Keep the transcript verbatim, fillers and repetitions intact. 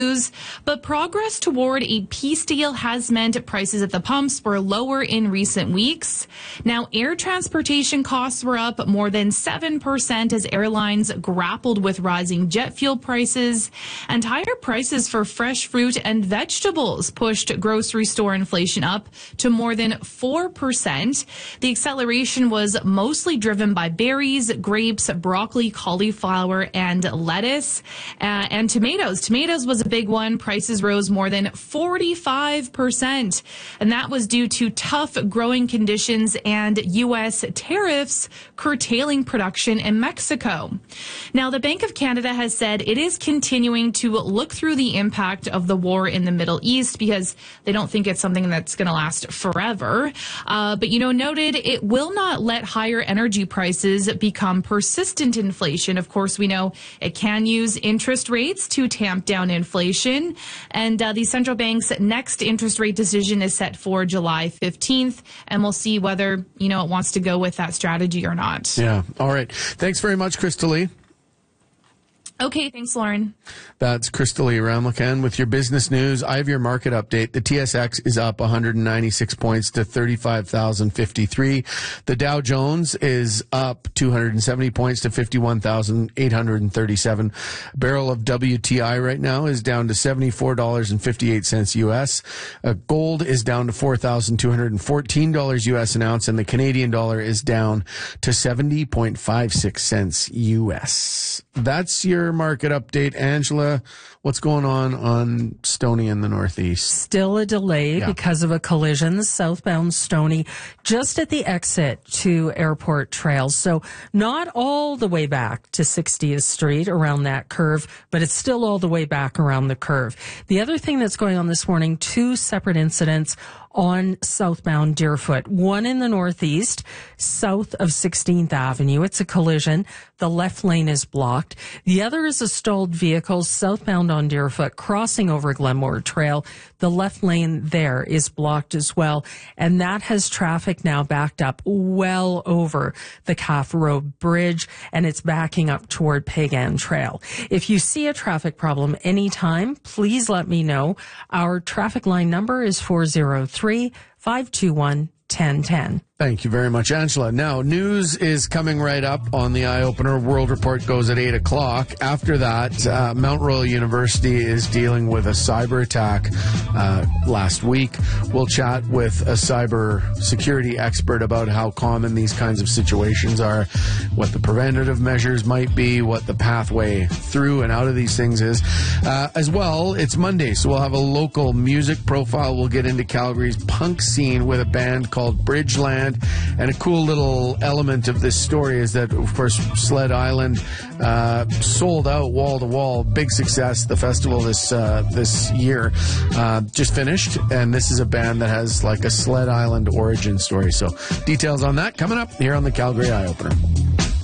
But progress toward a peace deal has meant prices at the pumps were lower in recent weeks. Now, air transportation costs were up more than seven percent as airlines grappled with rising jet fuel prices, and higher prices for fresh fruit and vegetables pushed grocery store inflation up to more than four percent. The acceleration was mostly driven by berries, grapes, broccoli, cauliflower, and lettuce, uh, and tomatoes. Tomatoes was a big one. Prices rose more than forty-five percent, and that was due to tough growing conditions and U S tariffs curtailing production in Mexico. Now, the Bank of Canada has said it is continuing to look through the impact of the war in the Middle East because they don't think it's something that's going to last forever. Uh, but, you know, noted it will not let higher energy prices become persistent inflation. Of course, we know it can use interest rates to tamp down inflation. And uh, the central bank's next interest rate decision is set for July fifteenth, and we'll see whether, you know, it wants to go with that strategy or not. Yeah. All right. Thanks very much, Crystal Lee. Okay, thanks, Lauren. That's Crystal Lee Ramlakan with your business news. I have your market update. The T S X is up one hundred ninety-six points to thirty-five thousand fifty-three. The Dow Jones is up two hundred seventy points to fifty-one thousand eight hundred thirty-seven. A barrel of W T I right now is down to seventy-four dollars and fifty-eight cents U S. Uh, gold is down to four thousand two hundred fourteen dollars U S an ounce, and the Canadian dollar is down to seventy point five six cents U S. That's your market update. Angela, what's going on on Stoney in the Northeast? Still a delay yeah. because of a collision, southbound Stoney, just at the exit to Airport Trails. So not all the way back to sixtieth Street around that curve, but it's still all the way back around the curve. The other thing that's going on this morning, two separate incidents on southbound Deerfoot. One in the northeast, south of sixteenth Avenue. It's a collision. The left lane is blocked. The other is a stalled vehicle southbound on Deerfoot crossing over Glenmore Trail. The left lane there is blocked as well. And that has traffic now backed up well over the Calf Road Bridge, and it's backing up toward Pagan Trail. If you see a traffic problem anytime, please let me know. Our traffic line number is four zero three, five two one, one zero one zero. Thank you very much, Angela. Now, news is coming right up on the Eye Opener. World Report goes at eight o'clock. After that, uh, Mount Royal University is dealing with a cyber attack uh, last week. We'll chat with a cyber security expert about how common these kinds of situations are, what the preventative measures might be, what the pathway through and out of these things is. Uh, as well, it's Monday, so we'll have a local music profile. We'll get into Calgary's punk scene with a band called Bridgeland. And a cool little element of this story is that, of course, Sled Island uh, sold out wall to wall. Big success. The festival this uh, this year uh, just finished, and this is a band that has like a Sled Island origin story. So details on that coming up here on the Calgary Eye Opener.